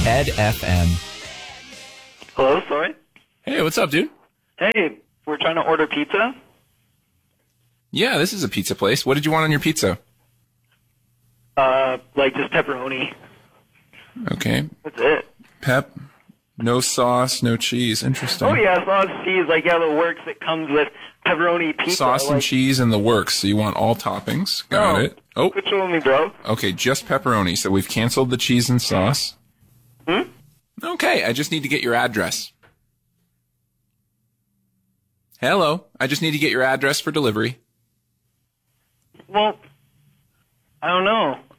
Ed FM. Hello, sorry. Hey, what's up, dude? Hey, we're trying to order pizza. Yeah, this is a pizza place. What did you want on your pizza? Like just pepperoni. Okay. That's it. Pep, no sauce, no cheese. Interesting. Oh yeah, sauce, cheese, like the works that comes with pepperoni pizza. Sauce and like, cheese in the works. So you want all toppings. Got it. Oh, quit showing me, bro. okay, just pepperoni. So we've canceled the cheese and sauce. Okay, I just need to get your address. Hello, I just need to get your address for delivery. Well, I don't know.